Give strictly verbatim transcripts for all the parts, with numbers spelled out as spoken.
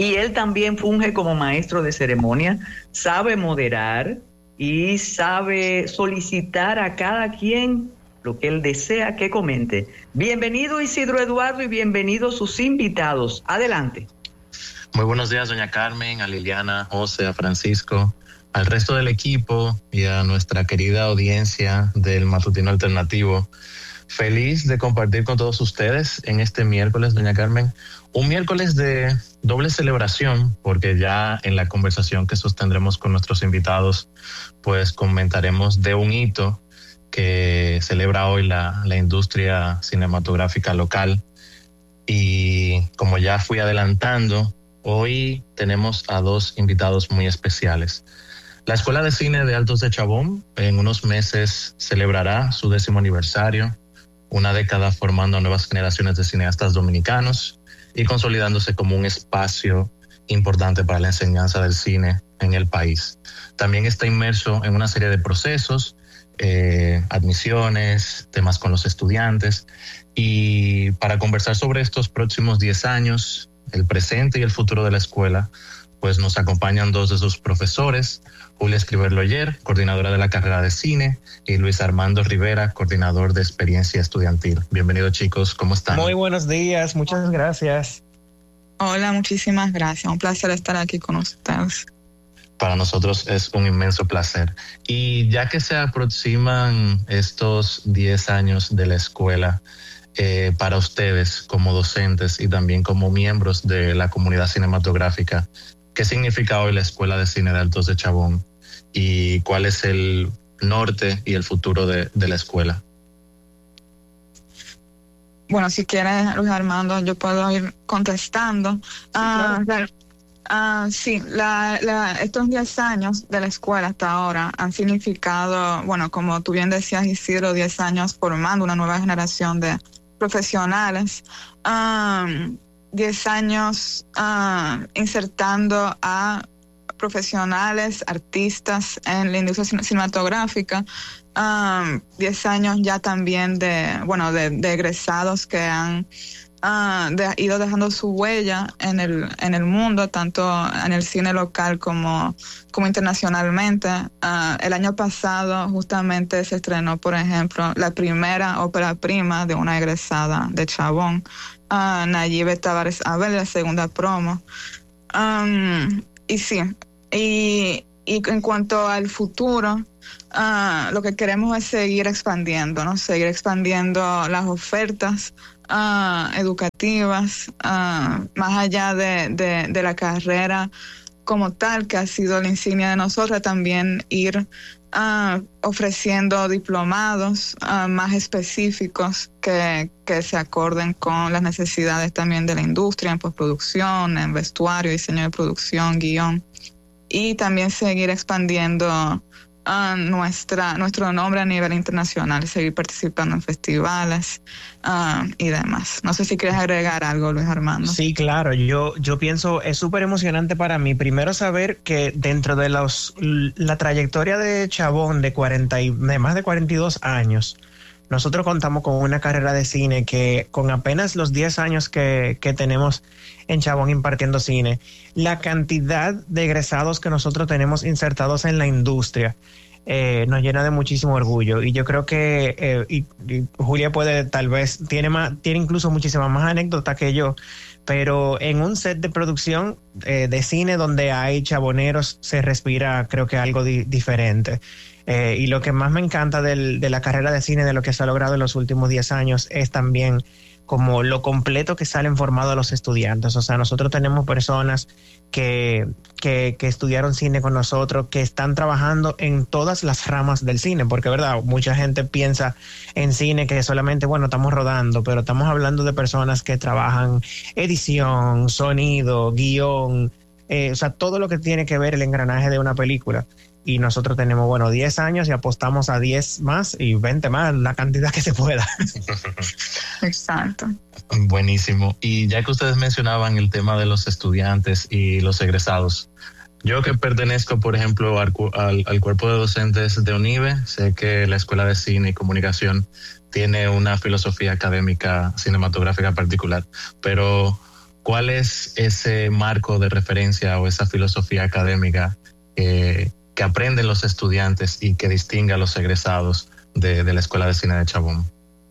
Y él también funge como maestro de ceremonia, sabe moderar y sabe solicitar a cada quien lo que él desea que comente. Bienvenido Isidro Eduardo y bienvenidos sus invitados. Adelante. Muy buenos días, doña Carmen, a Liliana, José, a Francisco, al resto del equipo y a nuestra querida audiencia del Matutino Alternativo. Feliz de compartir con todos ustedes en este miércoles, doña Carmen, un miércoles de doble celebración, porque ya en la conversación que sostendremos con nuestros invitados, pues comentaremos de un hito que celebra hoy la, la industria cinematográfica local. Y como ya fui adelantando, hoy tenemos a dos invitados muy especiales. La Escuela de Cine de Altos de Chabón en unos meses celebrará su décimo aniversario, una década formando a nuevas generaciones de cineastas dominicanos y consolidándose como un espacio importante para la enseñanza del cine en el país. También está inmerso en una serie de procesos, eh, admisiones, temas con los estudiantes, y para conversar sobre estos próximos diez años, el presente y el futuro de la escuela, pues nos acompañan dos de sus profesores, Julia Escriber Loyer, coordinadora de la carrera de cine, y Luis Armando Rivera, coordinador de experiencia estudiantil. Bienvenidos, chicos, ¿cómo están? Muy buenos días, muchas gracias. Hola, muchísimas gracias, un placer estar aquí con ustedes. Para nosotros es un inmenso placer. Y ya que se aproximan estos diez años de la escuela, eh, para ustedes como docentes y también como miembros de la comunidad cinematográfica, ¿qué significa hoy la Escuela de Cine de Altos de Chabón y cuál es el norte y el futuro de, de la escuela? Bueno, si quieres, Luis Armando, yo puedo ir contestando. Sí, uh, claro. uh, sí la, la, estos diez años de la escuela hasta ahora han significado, bueno, como tú bien decías, Isidro, diez años formando una nueva generación de profesionales. Um, diez años uh, insertando a profesionales, artistas en la industria cinematográfica, um, diez años ya también de, bueno, de, de egresados que han uh, de, ido dejando su huella en el, en el mundo, tanto en el cine local como, como internacionalmente. Uh, el año pasado justamente se estrenó, por ejemplo, la primera ópera prima de una egresada de Chabón, Uh, Nayibe Tavares Abel, la segunda promo. Um, y sí, y, y en cuanto al futuro, uh, lo que queremos es seguir expandiendo, ¿no? Seguir expandiendo las ofertas uh, educativas, uh, más allá de, de, de la carrera como tal, que ha sido la insignia de nosotros, también ir Uh, ofreciendo diplomados uh, más específicos que, que se acorden con las necesidades también de la industria en postproducción, en vestuario, diseño de producción, guión, y también seguir expandiendo uh, nuestra, nuestro nombre a nivel internacional, seguir participando en festivales uh, y demás. No sé si quieres agregar algo, Luis Armando. Sí, claro, yo, yo pienso, es súper emocionante para mí, primero saber que dentro de los, la trayectoria de Chabón de, cuarenta y, de más de cuarenta y dos años, nosotros contamos con una carrera de cine que con apenas los diez años que, que tenemos en Chabón impartiendo cine, la cantidad de egresados que nosotros tenemos insertados en la industria eh, nos llena de muchísimo orgullo. Y yo creo que eh, y, y Julia puede tal vez, tiene, más, tiene incluso muchísimas más anécdotas que yo, pero en un set de producción eh, de cine donde hay chaboneros se respira, creo que algo di- diferente. Eh, y lo que más me encanta del, de la carrera de cine, de lo que se ha logrado en los últimos diez años, es también como lo completo que salen formados los estudiantes. O sea, nosotros tenemos personas que, que, que estudiaron cine con nosotros, que están trabajando en todas las ramas del cine, porque, ¿verdad? Mucha gente piensa en cine que solamente, bueno, estamos rodando, pero estamos hablando de personas que trabajan edición, sonido, guión, eh, o sea, todo lo que tiene que ver el engranaje de una película. Y nosotros tenemos, bueno, diez años y apostamos a diez más y veinte más, la cantidad que se pueda. Exacto. Buenísimo. Y ya que ustedes mencionaban el tema de los estudiantes y los egresados, yo que pertenezco, por ejemplo, al, al, al cuerpo de docentes de UNIBE, sé que la Escuela de Cine y Comunicación tiene una filosofía académica cinematográfica particular, pero ¿cuál es ese marco de referencia o esa filosofía académica que, que aprenden los estudiantes y que distingue a los egresados de, de la Escuela de Cine de Chabón?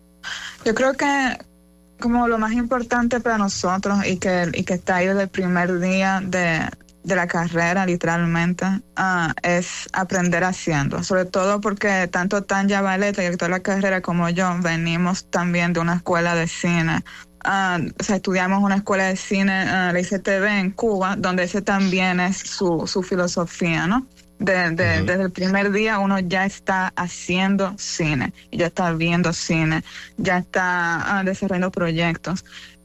Yo creo que como lo más importante para nosotros y que, y que está ahí desde el primer día de, de la carrera, literalmente, uh, es aprender haciendo. Sobre todo porque tanto Tanya Valeta, directora de la carrera, como yo, venimos también de una escuela de cine. Uh, o sea, estudiamos una escuela de cine, uh, la I C T V en Cuba, donde ese también es su, su filosofía, ¿no? De, de, uh-huh. Desde el primer día uno ya está haciendo cine, ya está viendo cine, ya está uh, desarrollando proyectos.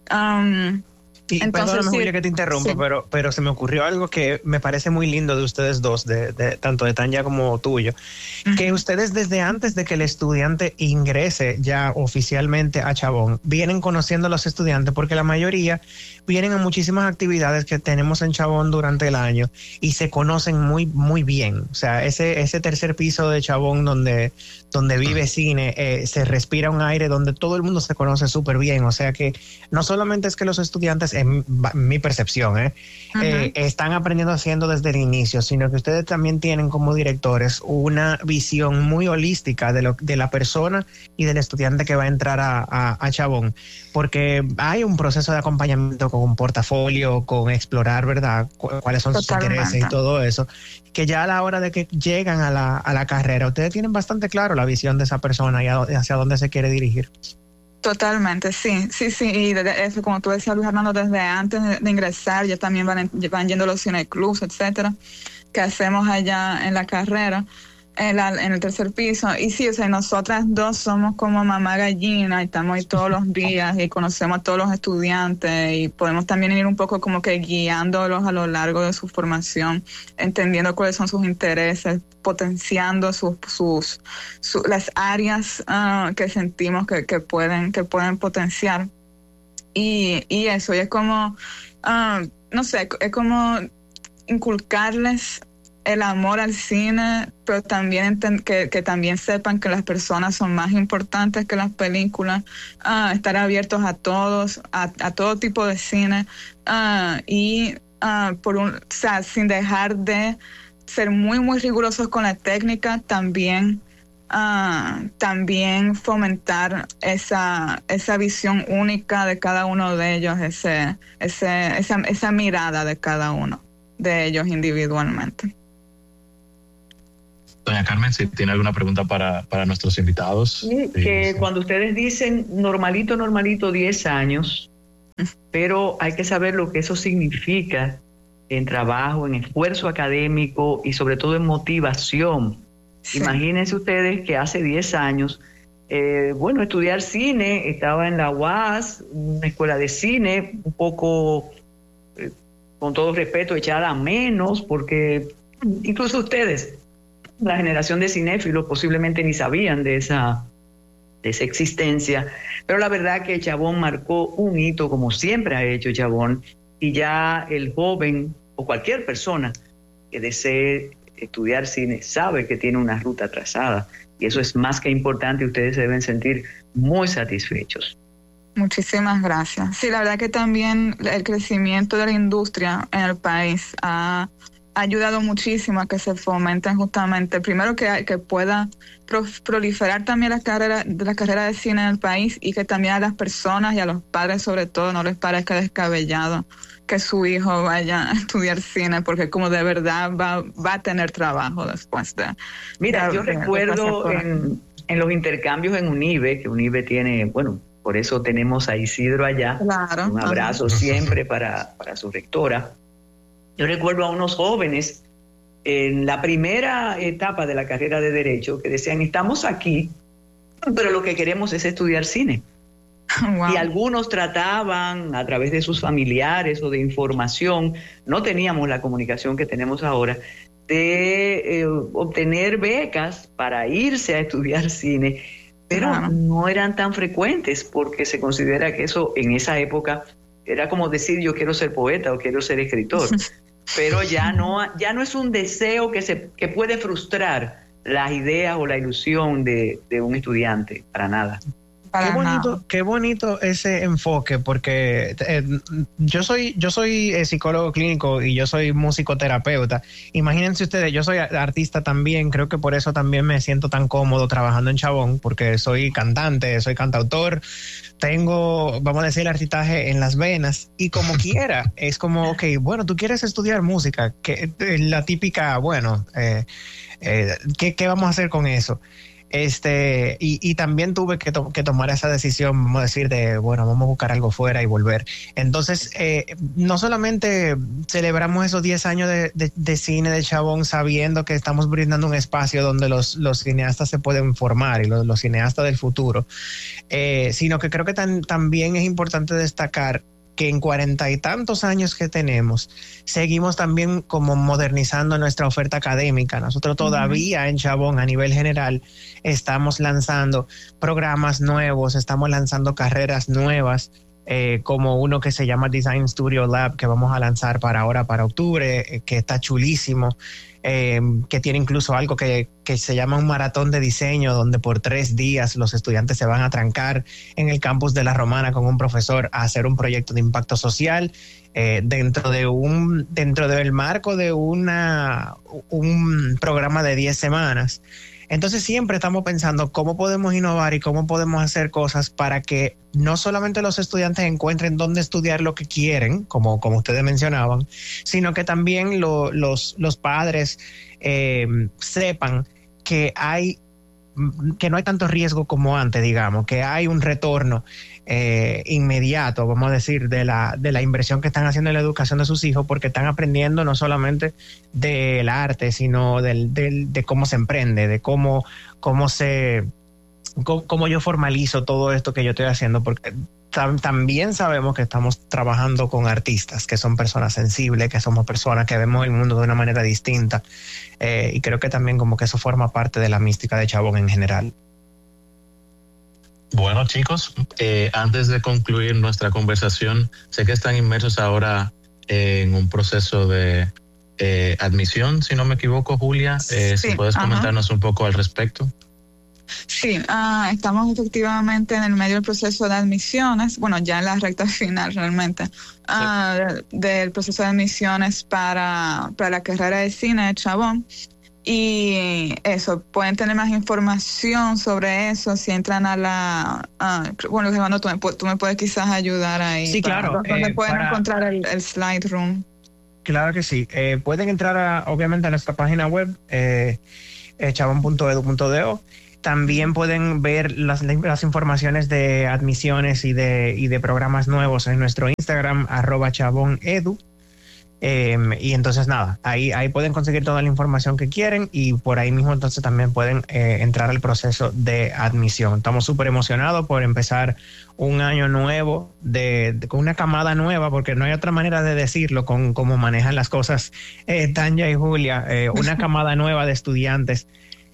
Um, Y Entonces, perdóname, sí, Julia, que te interrumpa, sí. pero, pero se me ocurrió algo que me parece muy lindo de ustedes dos, de, de tanto de Tanya como tuyo, uh-huh. que ustedes desde antes de que el estudiante ingrese ya oficialmente a Chabón, vienen conociendo a los estudiantes, porque la mayoría vienen a muchísimas actividades que tenemos en Chabón durante el año y se conocen muy, muy bien. O sea, ese, ese tercer piso de Chabón donde, donde vive cine, eh, se respira un aire donde todo el mundo se conoce súper bien. O sea que no solamente es que los estudiantes, en mi percepción, ¿eh? Uh-huh. eh, están aprendiendo haciendo desde el inicio, sino que ustedes también tienen como directores una visión muy holística de, lo, de la persona y del estudiante que va a entrar a, a, a Chabón, porque hay un proceso de acompañamiento con un portafolio, con explorar, ¿verdad?, cu- cuáles son Totalmente. sus intereses y todo eso, que ya a la hora de que llegan a la, a la carrera, ustedes tienen bastante claro la visión de esa persona y a, hacia dónde se quiere dirigir. Totalmente, sí, sí, sí, y desde eso, como tú decías, Luis Armando, desde antes de, de ingresar, ya también van, van yendo los cineclubs, etcétera, que hacemos allá en la carrera, en, la, en el tercer piso, y sí, o sea, nosotras dos somos como mamá gallina, y estamos ahí todos los días, y conocemos a todos los estudiantes, y podemos también ir un poco como que guiándolos a lo largo de su formación, entendiendo cuáles son sus intereses, potenciando sus, sus, sus las áreas uh, que sentimos que, que pueden, que pueden potenciar. Y, y eso, y es como, uh, no sé, es como inculcarles el amor al cine, pero también enten- que, que también sepan que las personas son más importantes que las películas, uh, estar abiertos a todos, a, a todo tipo de cine, uh, y uh, por un, o sea, sin dejar de ser muy, muy rigurosos con la técnica, también, uh, también fomentar esa, esa visión única de cada uno de ellos, ese, ese, esa, esa mirada de cada uno de ellos individualmente. Doña Carmen, si tiene alguna pregunta para, para nuestros invitados. Sí, que sí. Cuando ustedes dicen normalito, normalito, diez años, pero hay que saber lo que eso significa en trabajo, en esfuerzo académico y sobre todo en motivación. Sí. Imagínense ustedes que hace diez años, eh, bueno, estudiar cine, estaba en la U A S, una escuela de cine, un poco, eh, con todo respeto, echada a menos, porque incluso ustedes, la generación de cinéfilos, posiblemente ni sabían de esa, de esa existencia, pero la verdad que Chabón marcó un hito, como siempre ha hecho Chabón, y ya el joven o cualquier persona que desee estudiar cine sabe que tiene una ruta trazada, y eso es más que importante, y ustedes se deben sentir muy satisfechos. Muchísimas gracias. Sí, la verdad que también el crecimiento de la industria en el país ha ha ayudado muchísimo a que se fomenten justamente, primero que, que pueda pro, proliferar también la carrera, la carrera de cine en el país, y que también a las personas y a los padres sobre todo no les parezca descabellado que su hijo vaya a estudiar cine, porque como de verdad va, va a tener trabajo después de... Mira, de, yo de, recuerdo de en, en los intercambios en UNIBE, que UNIBE tiene, bueno, por eso tenemos a Isidro allá, claro, un abrazo ajá. siempre para, para su rectora. Yo recuerdo a unos jóvenes en la primera etapa de la carrera de Derecho que decían, estamos aquí, pero lo que queremos es estudiar cine. Wow. Y algunos trataban a través de sus familiares o de información, no teníamos la comunicación que tenemos ahora, de eh, obtener becas para irse a estudiar cine, pero claro. no eran tan frecuentes porque se considera que eso en esa época era como decir yo quiero ser poeta o quiero ser escritor. Pero ya no, ya no es un deseo que, se, que puede frustrar las ideas o la ilusión de, de un estudiante, para nada. Qué bonito, qué bonito ese enfoque, porque eh, yo soy, yo soy eh, psicólogo clínico y yo soy musicoterapeuta. Imagínense ustedes, yo soy artista también, creo que por eso también me siento tan cómodo trabajando en Chabón, porque soy cantante, soy cantautor, tengo, vamos a decir, el artistaje en las venas y como quiera, es como, ok, bueno, tú quieres estudiar música, que la típica, bueno, eh, eh, ¿qué, ¿qué vamos a hacer con eso? Este, y, y también tuve que, to- que tomar esa decisión, vamos a decir, de, bueno, vamos a buscar algo fuera y volver. Entonces, eh, no solamente celebramos esos diez años de, de, de cine de Chabón sabiendo que estamos brindando un espacio donde los, los cineastas se pueden formar y los, los cineastas del futuro, eh, sino que creo que tan, también es importante destacar que en cuarenta y tantos años que tenemos, seguimos también como modernizando nuestra oferta académica. Nosotros todavía uh-huh. en Chabón, a nivel general, estamos lanzando programas nuevos, estamos lanzando carreras nuevas, eh, como uno que se llama Design Studio Lab, que vamos a lanzar para ahora, para octubre, eh, que está chulísimo. Eh, que tiene incluso algo que, que se llama un maratón de diseño, donde por tres días los estudiantes se van a trancar en el campus de La Romana con un profesor a hacer un proyecto de impacto social eh, dentro de un dentro del marco de una un programa de diez semanas. Entonces siempre estamos pensando cómo podemos innovar y cómo podemos hacer cosas para que no solamente los estudiantes encuentren dónde estudiar lo que quieren, como, como ustedes mencionaban, sino que también lo, los, los padres eh, sepan que hay que no hay tanto riesgo como antes, digamos, que hay un retorno eh, inmediato, vamos a decir, de la, de la inversión que están haciendo en la educación de sus hijos, porque están aprendiendo no solamente del arte, sino del, del, de cómo se emprende, de cómo, cómo se, cómo, cómo yo formalizo todo esto que yo estoy haciendo, porque tam, también sabemos que estamos trabajando con artistas, que son personas sensibles, que somos personas que vemos el mundo de una manera distinta. Eh, y creo que también como que eso forma parte de la mística de Chabón en general. Bueno, chicos, eh, antes de concluir nuestra conversación, sé que están inmersos ahora en un proceso de eh, admisión, si no me equivoco, Julia. Eh, sí, si puedes ajá. comentarnos un poco al respecto. Sí, uh, estamos efectivamente en el medio del proceso de admisiones, bueno, ya en la recta final realmente, uh, sí. de, del proceso de admisiones para, para la carrera de cine de Chabón. Y eso, pueden tener más información sobre eso si entran a la... Uh, bueno, Germano, tú me, tú me puedes quizás ayudar ahí. Sí, para, claro. ¿Dónde eh, pueden para... encontrar el, el slide room? Claro que sí. Eh, pueden entrar a, obviamente a nuestra página web, eh, eh, chabón punto edu punto do. También pueden ver las, las informaciones de admisiones y de, y de programas nuevos en nuestro Instagram, arroba chabonedu. Eh, y entonces nada, ahí, ahí pueden conseguir toda la información que quieren y por ahí mismo entonces también pueden eh, entrar al proceso de admisión. Estamos súper emocionados por empezar un año nuevo, de, de, con una camada nueva, porque no hay otra manera de decirlo con cómo manejan las cosas eh, Tanya y Julia, eh, una camada nueva de estudiantes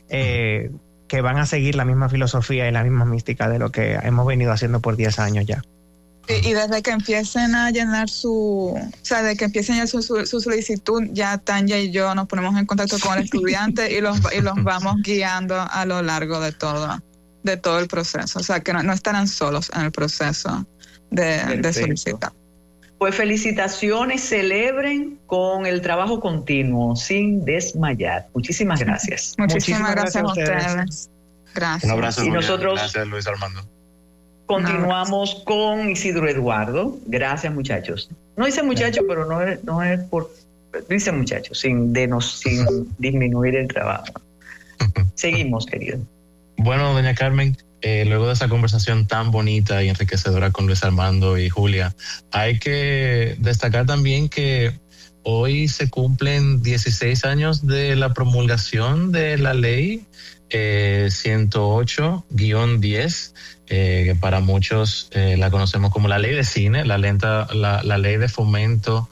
eh, que van a seguir la misma filosofía y la misma mística de lo que hemos venido haciendo por diez años ya. Y, y desde que empiecen a llenar su, o sea, desde que empiecen ya su, su, su solicitud, ya Tanya y yo nos ponemos en contacto con el estudiante y los, y los vamos guiando a lo largo de todo, de todo el proceso. O sea, que no, no estarán solos en el proceso de, de solicitar. Pues felicitaciones, celebren con el trabajo continuo, sin desmayar. Muchísimas gracias. Muchísimas, Muchísimas gracias, gracias a ustedes. ustedes. Gracias. Un abrazo. Y Julia. nosotros gracias, Luis Armando. Continuamos con Isidro Eduardo. Gracias, muchachos. No dice muchacho, pero no es, no es por... Dice muchachos, sin, de nos, sin disminuir el trabajo. Seguimos, querido. Bueno, doña Carmen, eh, luego de esa conversación tan bonita y enriquecedora con Luis Armando y Julia, hay que destacar también que hoy se cumplen dieciséis años de la promulgación de la ley eh, ciento ocho guión diez, eh, que para muchos eh, la conocemos como la ley de cine, la, lenta, la, la ley de fomento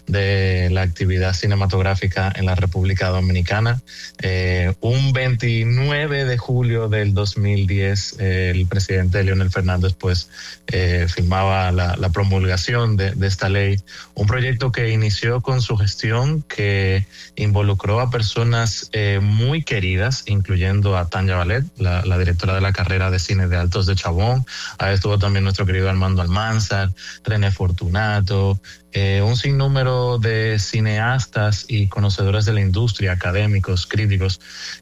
de la actividad cinematográfica en la República Dominicana. Eh, un veintinueve de julio del dos mil diez, eh, el presidente Leonel Fernández pues eh, firmaba la, la promulgación de, de esta ley, un proyecto que inició con su gestión, que involucró a personas eh, muy queridas, incluyendo junto a Tanya Valet, la, la directora de la carrera de cine de Altos de Chabón. Ahí estuvo también nuestro querido Armando Almanzar, René Fortunato, eh, un sinnúmero de cineastas y conocedores de la industria, académicos, críticos,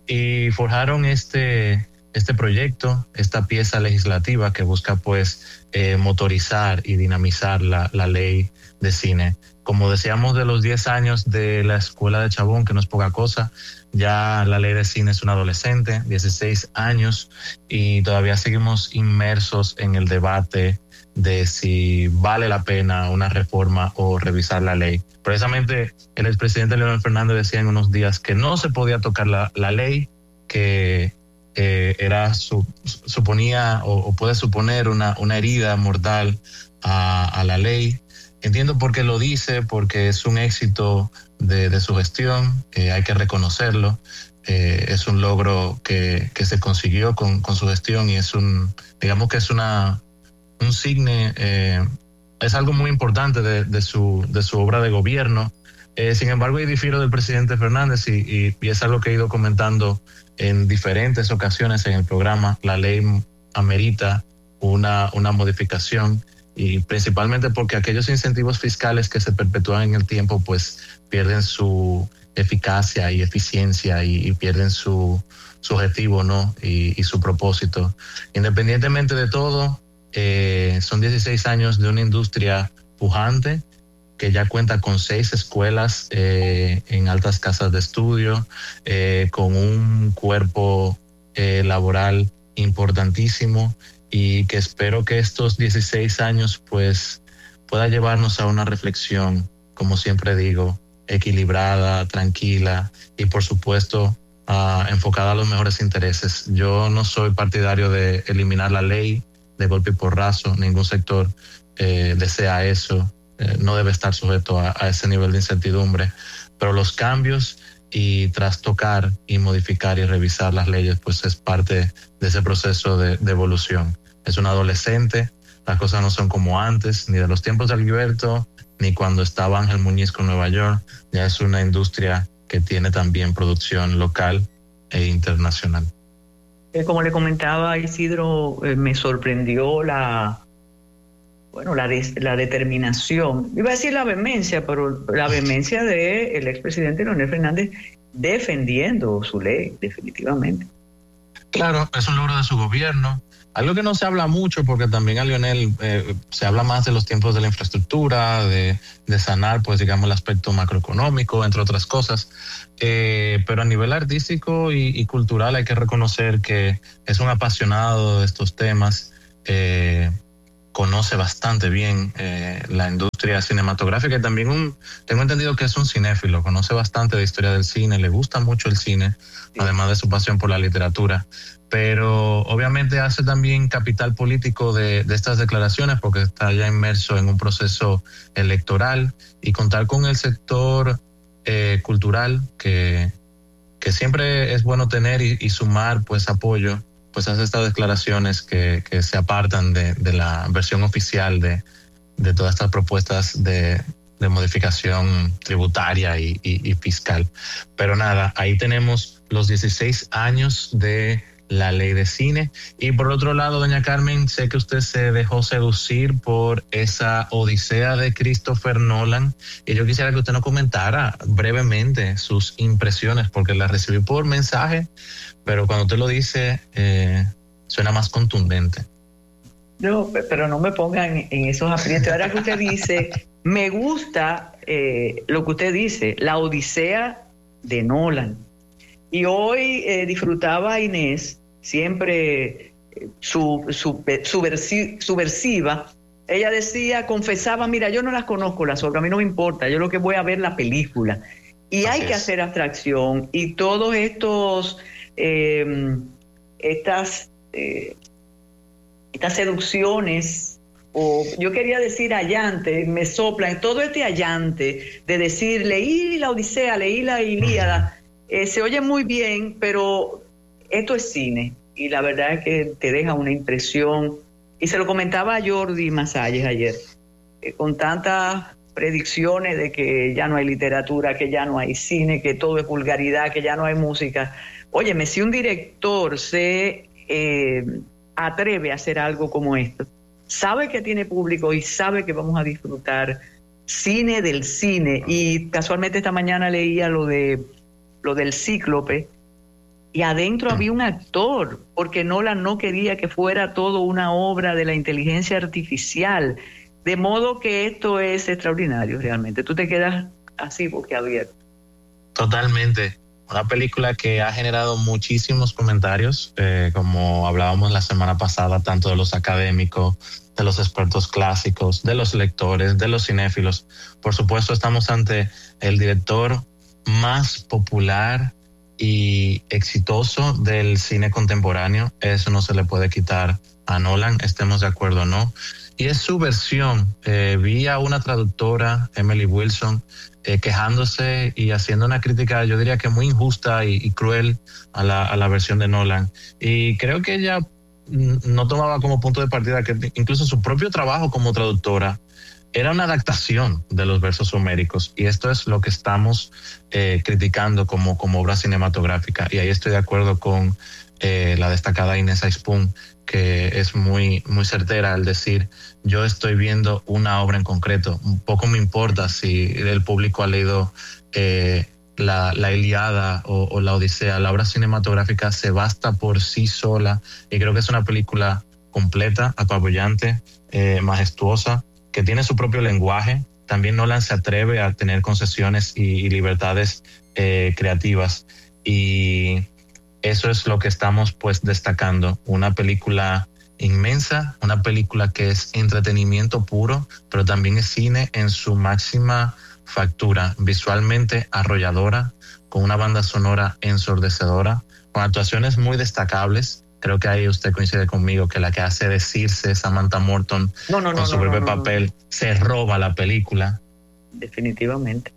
y forjaron este, este proyecto, esta pieza legislativa que busca pues eh, motorizar y dinamizar la, la ley de cine. Como decíamos de los diez años de la Escuela de Chabón, que no es poca cosa, ya la ley de cine es un adolescente, dieciséis años, y todavía seguimos inmersos en el debate de si vale la pena una reforma o revisar la ley. Precisamente el expresidente Leonel Fernández decía en unos días que no se podía tocar la, la ley, que eh, era su, suponía o, o puede suponer una, una herida mortal a, a la ley. Entiendo por qué lo dice, porque es un éxito de, de su gestión, eh, hay que reconocerlo. Eh, es un logro que, que se consiguió con, con su gestión y es un, digamos que es una, un signe, eh, es algo muy importante de, de, su, de su obra de gobierno. Eh, sin embargo, yo difiero del presidente Fernández y, y, y es algo que he ido comentando en diferentes ocasiones en el programa. La ley amerita una, una modificación, y principalmente porque aquellos incentivos fiscales que se perpetúan en el tiempo pues pierden su eficacia y eficiencia y, y pierden su, su objetivo, ¿no? y, y su propósito. Independientemente de todo, eh, son dieciséis años de una industria pujante que ya cuenta con seis escuelas eh, en altas casas de estudio, eh, con un cuerpo eh, laboral importantísimo, y que espero que estos dieciséis años pues pueda llevarnos a una reflexión, como siempre digo, equilibrada, tranquila y por supuesto uh, enfocada a los mejores intereses. Yo no soy partidario de eliminar la ley de golpe y porrazo, ningún sector eh, desea eso, eh, no debe estar sujeto a, a ese nivel de incertidumbre, pero los cambios y trastocar y modificar y revisar las leyes pues es parte de ese proceso de, de evolución. Es un adolescente, las cosas no son como antes, ni de los tiempos de Alberto, ni cuando estaba Ángel Muñiz con Nueva York. Ya es una industria que tiene también producción local e internacional. Eh, como le comentaba Isidro, eh, me sorprendió la, bueno, la, des, la determinación, iba a decir la vehemencia, pero la vehemencia del expresidente Leonel Fernández defendiendo su ley, definitivamente. Claro, es un logro de su gobierno. Algo que no se habla mucho, porque también a Leonel eh, se habla más de los tiempos de la infraestructura, de, de sanar, pues digamos, el aspecto macroeconómico, entre otras cosas. Eh, pero a nivel artístico y, y cultural hay que reconocer que es un apasionado de estos temas, eh, conoce bastante bien eh, la industria cinematográfica y también un, tengo entendido que es un cinéfilo, conoce bastante de historia del cine, le gusta mucho el cine, sí, además de su pasión por la literatura. Pero obviamente hace también capital político de, de estas declaraciones porque está ya inmerso en un proceso electoral, y contar con el sector eh, cultural que, que siempre es bueno tener y, y sumar pues apoyo, pues hace estas declaraciones que, que se apartan de, de la versión oficial de, de todas estas propuestas de, de modificación tributaria y, y, y fiscal. Pero nada, ahí tenemos los dieciséis años de la ley de cine. Y por otro lado, doña Carmen, sé que usted se dejó seducir por esa odisea de Christopher Nolan, y yo quisiera que usted nos comentara brevemente sus impresiones, porque las recibí por mensaje, pero cuando usted lo dice, eh, suena más contundente. No, pero no me pongan en esos aprietos. Ahora que usted dice, me gusta eh, lo que usted dice, la odisea de Nolan. Y hoy eh, disfrutaba Inés, siempre eh, su, su, subversi, subversiva. Ella decía, confesaba, mira, yo no las conozco las obras, a mí no me importa, yo lo que voy a ver la película. Y Así hay es. que hacer abstracción. Y todos estos, eh, estas, eh, estas seducciones, o yo quería decir allante, me soplan, todo este allante de decir, leí la Odisea, leí la Ilíada, eh, se oye muy bien, pero esto es cine, y la verdad es que te deja una impresión, y se lo comentaba a Jordi Masalles ayer, eh, con tantas predicciones de que ya no hay literatura, que ya no hay cine, que todo es vulgaridad, que ya no hay música, Óyeme, si un director se eh, atreve a hacer algo como esto, sabe que tiene público y sabe que vamos a disfrutar cine del cine. Y casualmente esta mañana leía lo de lo del Cíclope y adentro había un actor, porque Nolan no quería que fuera todo una obra de la inteligencia artificial. De modo que esto es extraordinario realmente. Tú te quedas así boquiabierto. Totalmente. Una película que ha generado muchísimos comentarios, eh, como hablábamos la semana pasada, tanto de los académicos, de los expertos clásicos, de los lectores, de los cinéfilos. Por supuesto, estamos ante el director más popular y exitoso del cine contemporáneo. Eso no se le puede quitar a Nolan, estemos de acuerdo o no. Y es su versión. Eh, vi a una traductora, Emily Wilson, eh, quejándose y haciendo una crítica, yo diría que muy injusta y, y cruel a la, a la versión de Nolan. Y creo que ella no tomaba como punto de partida que incluso su propio trabajo como traductora era una adaptación de los versos homéricos, y esto es lo que estamos eh, criticando como, como obra cinematográfica. Y ahí estoy de acuerdo con eh, la destacada Inés Aispun, que es muy, muy certera al decir: yo estoy viendo una obra en concreto. Un poco me importa si el público ha leído eh, la, la Ilíada o, o la Odisea. La obra cinematográfica se basta por sí sola, y creo que es una película completa, apabullante, eh, majestuosa, que tiene su propio lenguaje. También Nolan se atreve a tener concesiones y, y libertades eh, creativas, y eso es lo que estamos pues destacando. Una película inmensa, una película que es entretenimiento puro, pero también es cine en su máxima factura, visualmente arrolladora, con una banda sonora ensordecedora, con actuaciones muy destacables. Creo que ahí usted coincide conmigo que la que hace de Circe, Samantha Morton, no, no, con no, su no, propio no, no, papel, no. se roba la película. Definitivamente.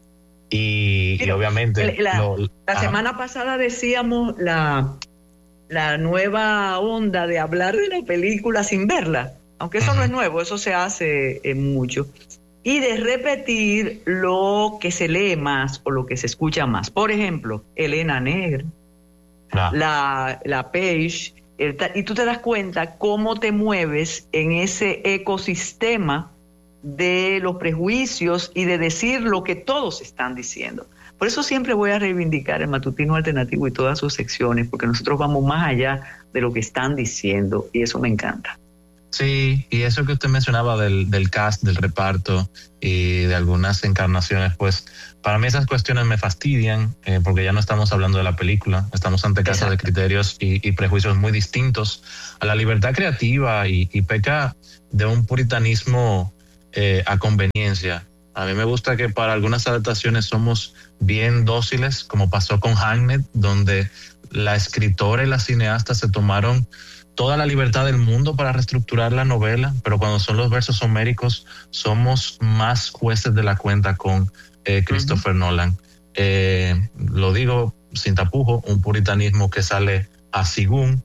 Y, y obviamente... La, lo, la semana pasada decíamos la, la nueva onda de hablar de la película sin verla, aunque eso uh-huh. no es nuevo, eso se hace eh, mucho. Y de repetir lo que se lee más o lo que se escucha más. Por ejemplo, Elena Negra, ah. la, la Page, el, y tú te das cuenta cómo te mueves en ese ecosistema de los prejuicios y de decir lo que todos están diciendo. Por eso siempre voy a reivindicar el Matutino Alternativo y todas sus secciones, porque nosotros vamos más allá de lo que están diciendo, y eso me encanta. Sí, y eso que usted mencionaba del, del cast, del reparto y de algunas encarnaciones, pues para mí esas cuestiones me fastidian, eh, porque ya no estamos hablando de la película, estamos ante casos de criterios y, y prejuicios muy distintos a la libertad creativa, y, y peca de un puritanismo eh, a conveniencia. A mí me gusta que para algunas adaptaciones somos bien dóciles, como pasó con Hamnet, donde la escritora y la cineasta se tomaron toda la libertad del mundo para reestructurar la novela, pero cuando son los versos homéricos somos más jueces de la cuenta con eh, Christopher uh-huh. Nolan. Eh, lo digo sin tapujo, un puritanismo que sale a Sigún,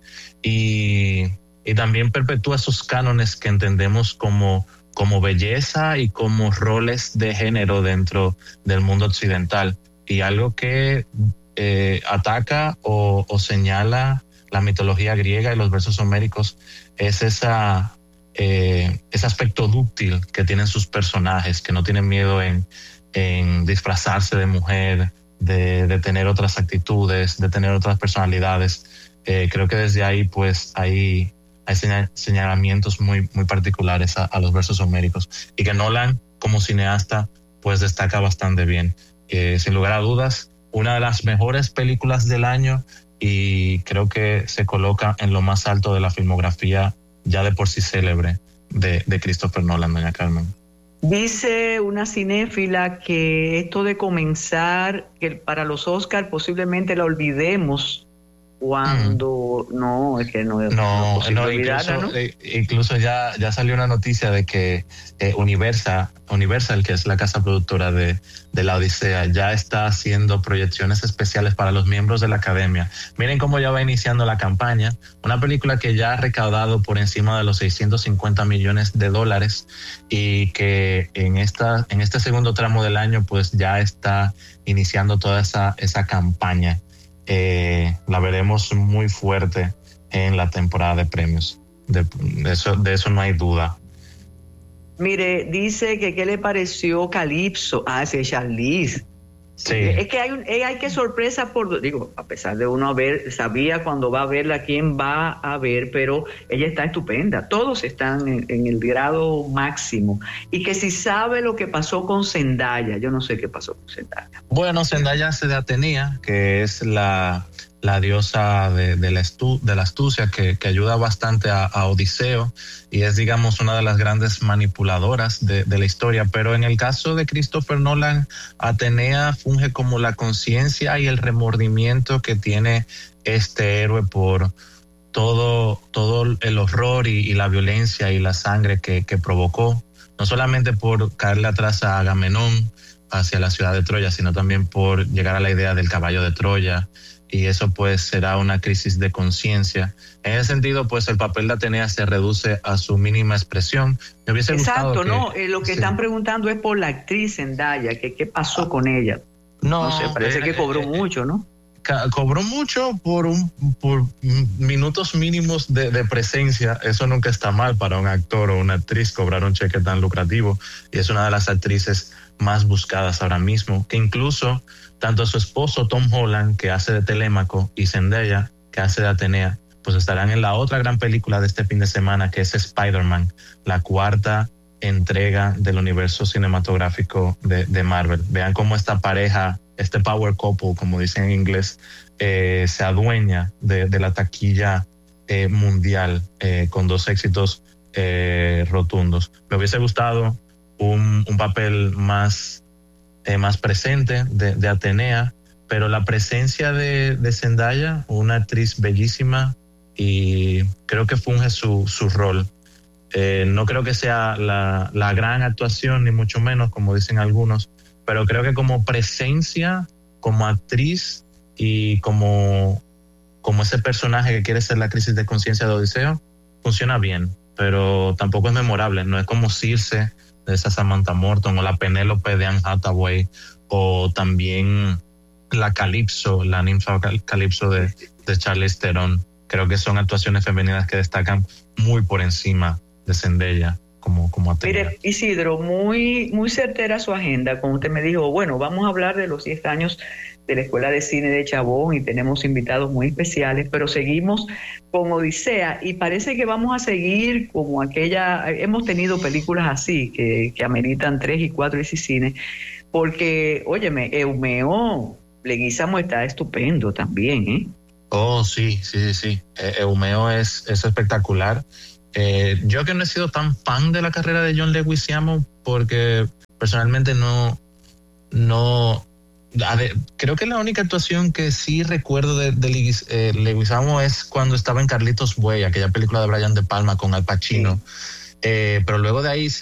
y, y también perpetúa esos cánones que entendemos como como belleza y como roles de género dentro del mundo occidental. Y algo que eh, ataca o, o señala la mitología griega y los versos homéricos es esa, eh, ese aspecto dúctil que tienen sus personajes, que no tienen miedo en, en disfrazarse de mujer, de, de tener otras actitudes, de tener otras personalidades. Eh, creo que desde ahí pues hay... hay señalamientos muy, muy particulares a, a los versos homéricos, y que Nolan como cineasta pues destaca bastante bien. Eh, sin lugar a dudas, una de las mejores películas del año, y creo que se coloca en lo más alto de la filmografía ya de por sí célebre de, de Christopher Nolan, doña Carmen. Dice una cinéfila que esto de comenzar, que para los Oscar posiblemente la olvidemos cuando mm. no, es que no es no, no, incluso, ¿no? Eh, incluso ya, ya salió una noticia de que eh, Universal, Universal, que es la casa productora de, de la Odisea, ya está haciendo proyecciones especiales para los miembros de la academia. Miren cómo ya va iniciando la campaña, una película que ya ha recaudado por encima de los seiscientos cincuenta millones de dólares, y que en esta, en este segundo tramo del año pues ya está iniciando toda esa, esa campaña. eh, la veremos muy fuerte en la temporada de premios. De, de, eso, de eso no hay duda. Mire, dice que qué le pareció Calypso. Ah, ese es Charlize. Sí. Es que hay, un, hay que sorpresa por, digo, a pesar de uno ver, sabía cuando va a verla quién va a ver, pero ella está estupenda, todos están en, en el grado máximo. Y que si sabe lo que pasó con Zendaya, yo no sé qué pasó con Zendaya. Bueno, Zendaya hace de Atenea, que es la, la diosa de, de, la, estu, de la astucia que, que ayuda bastante a, a Odiseo y es, digamos, una de las grandes manipuladoras de, de la historia. Pero en el caso de Christopher Nolan, Atenea funge como la conciencia y el remordimiento que tiene este héroe por todo, todo el horror y, y la violencia y la sangre que, que provocó, no solamente por caerle atrás a Agamenón hacia la ciudad de Troya, sino también por llegar a la idea del caballo de Troya, y eso pues será una crisis de conciencia. En ese sentido, pues el papel de Atenea se reduce a su mínima expresión. Me hubiese Exacto, gustado que, no, eh, lo que sí. están preguntando es por la actriz Zendaya, que qué pasó ah, con ella. No, no sé, parece eh, que cobró eh, mucho, ¿no? Cobró mucho por un por minutos mínimos de, de presencia. Eso nunca está mal para un actor o una actriz cobrar un cheque tan lucrativo, y es una de las actrices más buscadas ahora mismo, que incluso tanto su esposo Tom Holland, que hace de Telémaco, y Zendaya, que hace de Atenea, pues estarán en la otra gran película de este fin de semana, que es Spider-Man, la cuarta entrega del universo cinematográfico de, de Marvel. Vean cómo esta pareja, este power couple, como dicen en inglés, eh, se adueña de, de la taquilla eh, mundial eh, con dos éxitos eh, rotundos. Me hubiese gustado un, un papel más, eh, más presente de, de Atenea, pero la presencia de, de Zendaya, una actriz bellísima, y creo que funge su, su rol. Eh, no creo que sea la, la gran actuación, ni mucho menos, como dicen algunos, pero creo que como presencia, como actriz y como, como ese personaje que quiere ser la crisis de conciencia de Odiseo, funciona bien, pero tampoco es memorable. No es como Circe de esa Samantha Morton, o la Penélope de Anne Hathaway, o también la Calypso, la ninfa Calypso de, de Charlize Theron. Creo que son actuaciones femeninas que destacan muy por encima de Zendaya como, como Atenea. Mire, Isidro, muy, muy certera su agenda. Como usted me dijo, bueno, vamos a hablar de los diez años de la Escuela de Cine de Chabón y tenemos invitados muy especiales, pero seguimos con Odisea y parece que vamos a seguir como aquella, hemos tenido películas así que, que ameritan tres y cuatro y cine, porque, óyeme, Eumeo Leguízamo está estupendo también, ¿eh? Oh, sí, sí, sí, sí. Eumeo es, es espectacular. Eh, yo que no he sido tan fan de la carrera de John Leguizamo, porque personalmente no, no, ver, creo que la única actuación que sí recuerdo de, de Leguiz, eh, Leguizamo es cuando estaba en Carlitos Way, aquella película de Brian De Palma con Al Pacino, sí. eh, pero luego de ahí